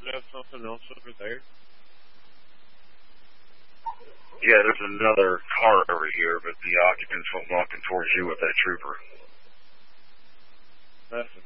have something else over there? Yeah, there's another car over here, but the occupants were walking towards you with that trooper. That's